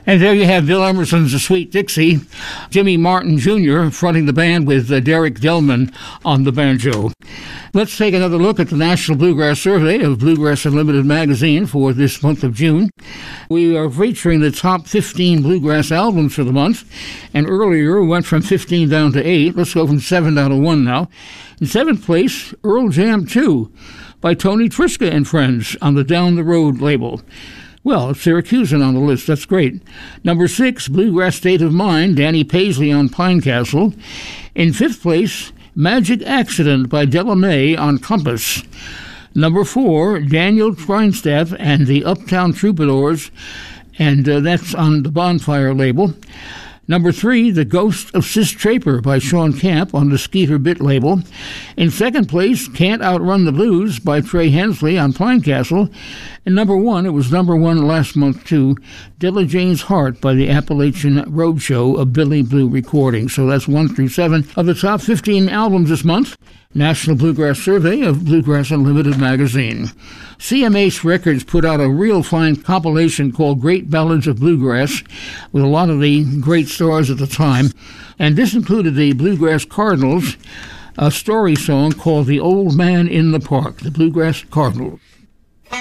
And there you have Bill Emerson's Sweet Dixie, Jimmy Martin Jr. fronting the band with Derek Delman on the banjo. Let's take another look at the National Bluegrass Survey of Bluegrass Unlimited magazine for this month of June. We are featuring the top 15 bluegrass albums for the month, and earlier we went from 15 down to 8. Let's go from 7 down to 1 now. In 7th place, Earl Jam 2 by Tony Triska and Friends on the Down the Road label. Well, it's Syracusan on the list. That's great. Number 6, Bluegrass State of Mind, Danny Paisley on Pine Castle. In 5th place, Magic Accident by Della Mae on Compass. Number 4, Daniel Trinestaff and the Uptown Troubadours, and that's on the Bonfire label. Number 3, The Ghost of Sis Traper by Sean Camp on the Skeeter Bit label. In 2nd place, Can't Outrun the Blues by Trey Hensley on Pine Castle. And number 1, it was number 1 last month too, Della Jane's Heart by the Appalachian Roadshow, a Billy Blue recording. So that's 1 through 7 of the top 15 albums this month. National Bluegrass Survey of Bluegrass Unlimited magazine. CMH Records put out a real fine compilation called Great Ballads of Bluegrass with a lot of the great stars at the time. And this included the Bluegrass Cardinals, a story song called The Old Man in the Park, the Bluegrass Cardinals.